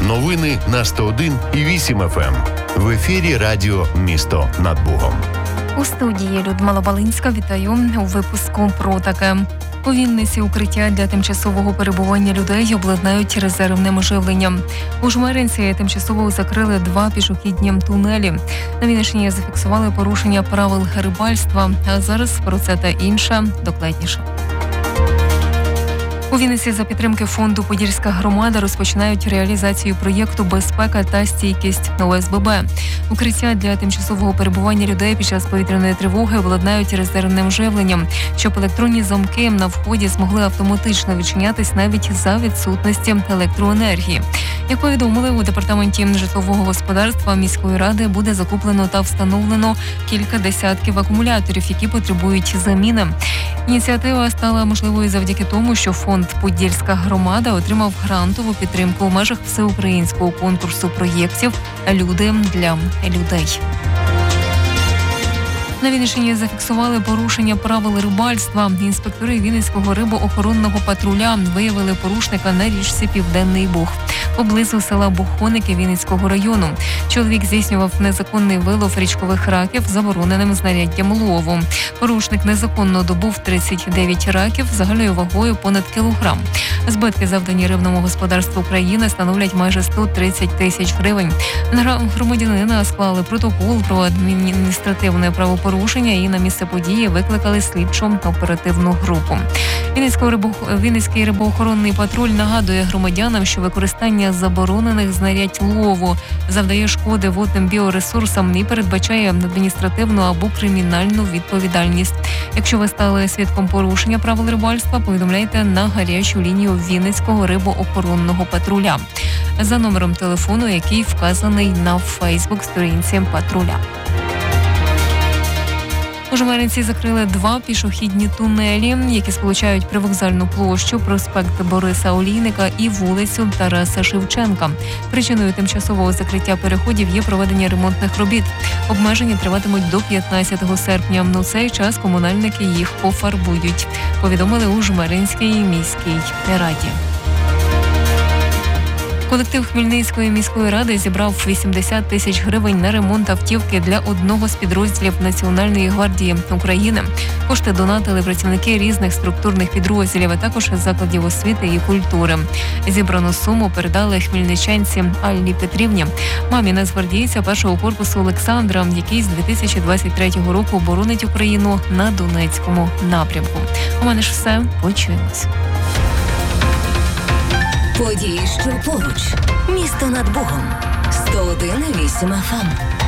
Новини на 101,8 FM. В ефірі радіо «Місто над Богом». У студії Людмила Балинська. Вітаю у випуску про таке. У Вінниці укриття для тимчасового перебування людей обладнають резервним живленням. У Жмеринці тимчасово закрили 2 пішохідні тунелі. На Вінниччині зафіксували порушення правил рибальства. А зараз про це та інше докладніше. У Вінниці за підтримки фонду «Подільська громада» розпочинають реалізацію проєкту «Безпека та стійкість» ОСББ. Укриття для тимчасового перебування людей під час повітряної тривоги обладнають резервним живленням, щоб електронні замки на вході змогли автоматично відчинятись навіть за відсутності електроенергії. Як повідомили у департаменті житлового господарства міської ради, буде закуплено та встановлено кілька десятків акумуляторів, які потребують заміни. Ініціатива стала можливою завдяки тому, що фонд «Подільська громада» отримав грантову підтримку у межах всеукраїнського конкурсу проєктів «Люди для людей». На Вінниччині зафіксували порушення правил рибальства. Інспектори Вінницького рибоохоронного патруля виявили порушника на річці Південний Буг поблизу села Бухоники Вінницького району. Чоловік здійснював незаконний вилов річкових раків забороненим знаряддям лову. Порушник незаконно добув 39 раків загальною вагою понад кілограм. Збитки, завдані рибному господарству країни, становлять майже 130 тисяч гривень. На громадянина склали протокол про адміністративне правопорушення і на місце події викликали слідчу оперативну групу. Вінницький рибоохоронний патруль нагадує громадянам, що використання заборонених знарядь лову завдає шкоди водним біоресурсам і передбачає адміністративну або кримінальну відповідальність. Якщо ви стали свідком порушення правил рибальства, повідомляйте на гарячу лінію Вінницького рибоохоронного патруля за номером телефону, який вказаний на Фейсбук-сторінці патруля. У Жмеринці закрили 2 пішохідні тунелі, які сполучають привокзальну площу, проспект Бориса Олійника і вулицю Тараса Шевченка. Причиною тимчасового закриття переходів є проведення ремонтних робіт. Обмеження триватимуть до 15 серпня. У цей час комунальники їх пофарбують, повідомили у Жмеринській міській раді. Колектив Хмельницької міської ради зібрав 80 тисяч гривень на ремонт автівки для одного з підрозділів Національної гвардії України. Кошти донатили працівники різних структурних підрозділів, а також закладів освіти і культури. Зібрану суму передали хмельничанці Аллі Петрівні, мамі нацгвардійця першого корпусу Олександра, який з 2023 року боронить Україну на Донецькому напрямку. У мене ж все. Почуємось. Події, що поруч. Місто над Богом. 101,8 FM.